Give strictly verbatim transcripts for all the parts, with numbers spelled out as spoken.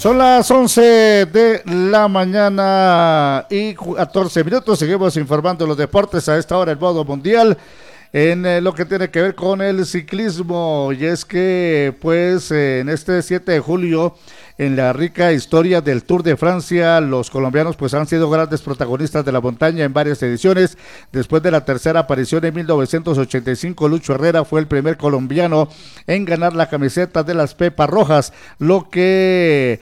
Son las once de la mañana y catorce minutos. Seguimos informando los deportes a esta hora, el modo mundial, en eh, lo que tiene que ver con el ciclismo. Y es que, pues, eh, en este siete de julio, en la rica historia del Tour de Francia, los colombianos pues han sido grandes protagonistas de la montaña en varias ediciones. Después de la tercera aparición en mil novecientos ochenta y cinco, Lucho Herrera fue el primer colombiano en ganar la camiseta de las Pepas Rojas, lo que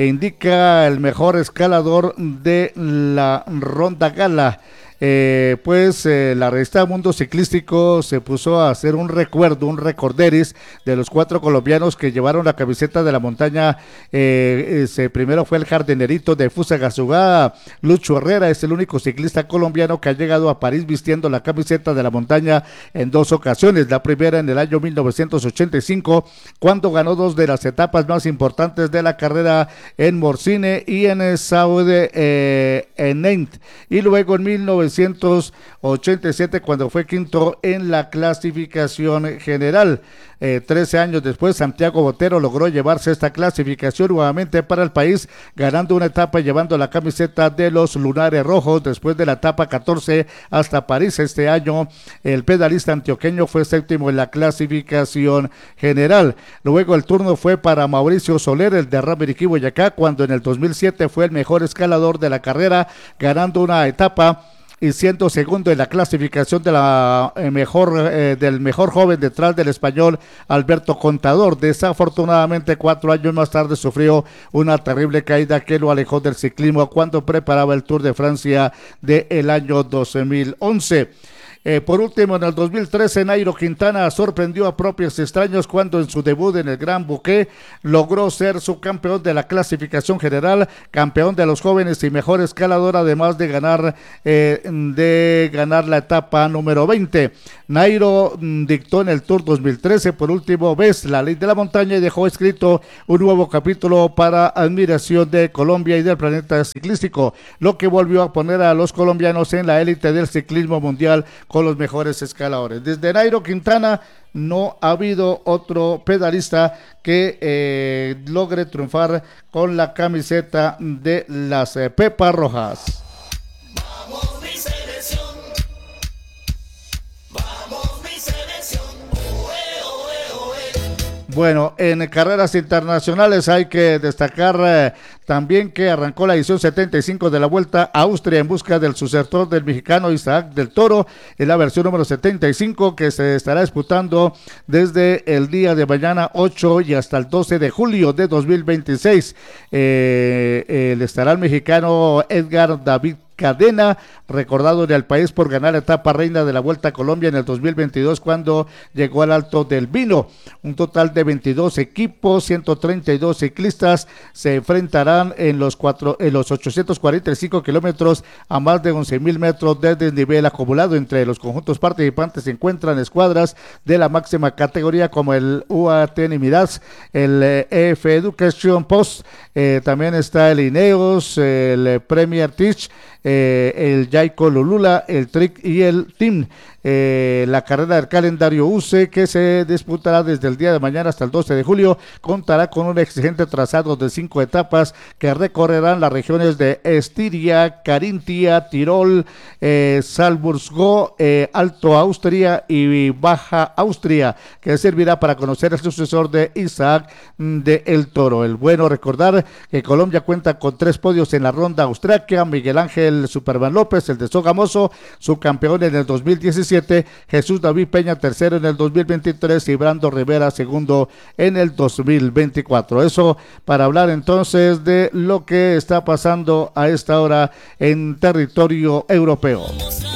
indica el mejor escalador de la Ronda Gala. Eh, pues eh, la revista Mundo Ciclístico se puso a hacer un recuerdo, un recorderis de los cuatro colombianos que llevaron la camiseta de la montaña. Eh, ese primero fue el jardinerito de Fusagasugá. Lucho Herrera es el único ciclista colombiano que ha llegado a París vistiendo la camiseta de la montaña en dos ocasiones. La primera en el año mil novecientos ochenta y cinco, cuando ganó dos de las etapas más importantes de la carrera en Morcine y en Saude eh, en Nantes, y luego en mil novecientos ochenta y siete cuando fue quinto en la clasificación general. Eh, trece años después, Santiago Botero logró llevarse esta clasificación nuevamente para el país, ganando una etapa y llevando la camiseta de los Lunares Rojos. Después de la etapa catorce hasta París este año, el pedalista antioqueño fue séptimo en la clasificación general. Luego el turno fue para Mauricio Soler, el de Ramiriquí, Boyacá, cuando en el dos mil siete fue el mejor escalador de la carrera, ganando una etapa y siendo segundo en la clasificación de la eh, mejor eh, del mejor joven, detrás del español Alberto Contador. Desafortunadamente, cuatro años más tarde sufrió una terrible caída que lo alejó del ciclismo cuando preparaba el Tour de Francia del año dos mil once. Eh, por último, en el dos mil trece, Nairo Quintana sorprendió a propios extraños cuando en su debut en el Gran Bouquet logró ser subcampeón de la clasificación general, campeón de los jóvenes y mejor escalador, además de ganar eh, de ganar la etapa número veinte. Nairo mm, dictó en el Tour dos mil trece por última vez la ley de la montaña y dejó escrito un nuevo capítulo para admiración de Colombia y del planeta ciclístico, lo que volvió a poner a los colombianos en la élite del ciclismo mundial con los mejores escaladores. Desde Nairo Quintana no ha habido otro pedalista que eh, logre triunfar con la camiseta de las eh, Pepas Rojas. Vamos mi selección, vamos mi selección. Oe, oe, oe. Bueno, en carreras internacionales hay que destacar eh, también que arrancó la edición setenta y cinco de la Vuelta a Austria en busca del sucesor del mexicano Isaac del Toro, en la versión número setenta y cinco, que se estará disputando desde el día de mañana ocho y hasta el doce de julio de dos mil veintiséis. Eh, eh, estará el mexicano Edgar David Cadena, recordado en el país por ganar la etapa reina de la Vuelta a Colombia en el dos mil veintidós cuando llegó al Alto del Vino. Un total de veintidós equipos, ciento treinta y dos ciclistas se enfrentarán en los, cuatro, en los ochocientos cuarenta y cinco kilómetros a más de once mil metros de desnivel acumulado. Entre los conjuntos participantes se encuentran escuadras de la máxima categoría como el U A T N Midas, el E F Education Post, eh, también está el Ineos, el Premier Teach, Eh, el Jayco Lulula, el Trick y el Team. Eh, la carrera del calendario U C E, que se disputará desde el día de mañana hasta el doce de julio, contará con un exigente trazado de cinco etapas que recorrerán las regiones de Estiria, Carintia, Tirol, eh, Salzburgo, eh, Alto Austria y Baja Austria, que servirá para conocer el sucesor de Isaac de El Toro. El bueno recordar que Colombia cuenta con tres podios en la ronda austriaca: Miguel Ángel Superman López, el de Sogamoso, subcampeón en el dos mil diecisiete, Jesús David Peña tercero en el dos mil veintitrés y Brando Rivera segundo en el dos mil veinticuatro. Eso para hablar entonces de lo que está pasando a esta hora en territorio europeo.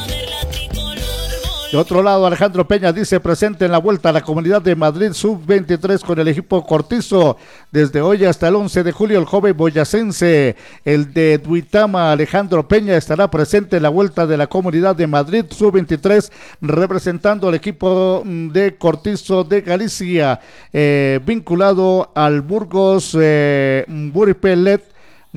De otro lado, Alejandro Peña dice presente en la Vuelta a la Comunidad de Madrid sub veintitrés con el equipo Cortizo. Desde hoy hasta el once de julio, el joven boyacense, el de Duitama, Alejandro Peña, estará presente en la Vuelta de la Comunidad de Madrid sub veintitrés, representando al equipo de Cortizo de Galicia, eh, vinculado al Burgos eh, Buripelet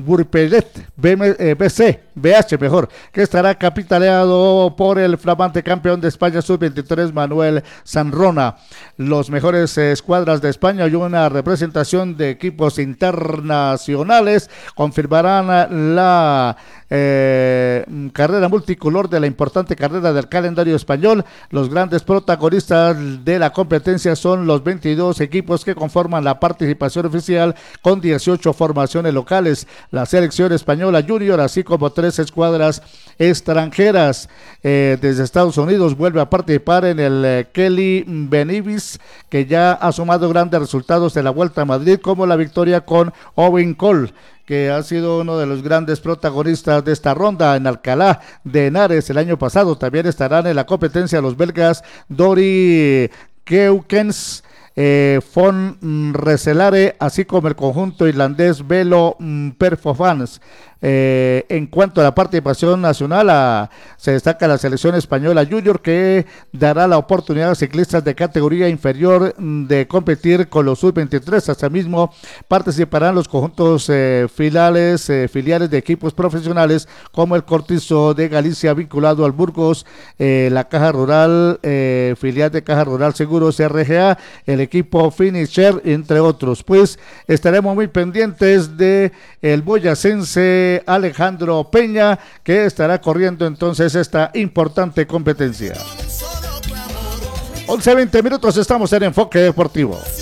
Burpelet B M, eh, B C, B H mejor, que estará capitaneado por el flamante campeón de España sub veintitrés Manuel Sanrona. Los mejores eh, escuadras de España y una representación de equipos internacionales confirmarán la eh, carrera multicolor de la importante carrera del calendario español. Los grandes protagonistas de la competencia son los veintidós equipos que conforman la participación oficial con dieciocho formaciones locales, la selección española junior, así como tres escuadras extranjeras. Eh, desde Estados Unidos vuelve a participar en el eh, Kelly Benivis, que ya ha sumado grandes resultados de la Vuelta a Madrid, como la victoria con Owen Cole, que ha sido uno de los grandes protagonistas de esta ronda. En Alcalá de Henares el año pasado también estarán en la competencia los belgas Dori Keukens, Eh, Von Reselare, así como el conjunto irlandés Velo Performance. Eh, en cuanto a la participación nacional, a, se destaca la selección española junior, que dará la oportunidad a ciclistas de categoría inferior de competir con los sub veintitrés. Asimismo, participarán los conjuntos eh, filiales, eh, filiales de equipos profesionales como el Cortizo de Galicia vinculado al Burgos, eh, la Caja Rural, eh, filial de Caja Rural Seguros R G A, el equipo Finisher, entre otros. Pues estaremos muy pendientes de el boyacense Alejandro Peña, que estará corriendo entonces esta importante competencia. once veinte minutos, estamos en Enfoque Deportivo.